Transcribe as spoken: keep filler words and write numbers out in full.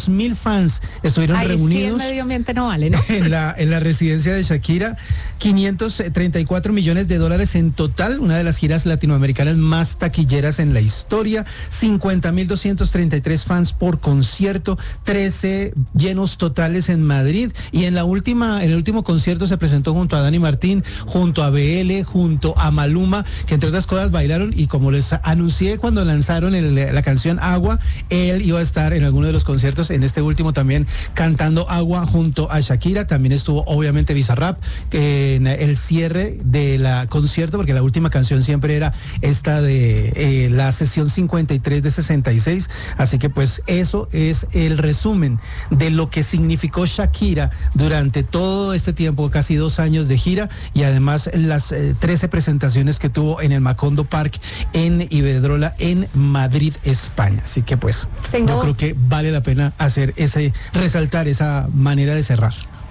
quinientos mil fans estuvieron Ahí reunidos. Sí, el medio ambiente no vale, ¿no? En la, en la residencia de Shakira, quinientos treinta y cuatro millones de dólares en total, una de las giras latinoamericanas más taquilleras en la historia, cincuenta mil doscientos treinta y tres fans por concierto, trece llenos totales en Madrid, y en la última, en el último concierto se presentó junto a Dani Martín, junto a B L, junto a Maluma, que entre otras cosas bailaron, y como les anuncié cuando lanzaron el, la canción Agua, él iba a estar en alguno de los conciertos, en este último también cantando Agua junto a Shakira. También estuvo obviamente Bizarrap en el cierre de la concierto, porque la última canción siempre era esta de eh, la sesión cincuenta y tres de sesenta y seis, así que pues eso es el resumen de lo que significó Shakira durante todo este tiempo, casi dos años de gira, y además las eh, trece presentaciones que tuvo en el Macondo Park en Iberdrola en Madrid, España. Así que pues Tengo... yo creo que vale la pena hacer ese, resaltar esa manera de cerrar.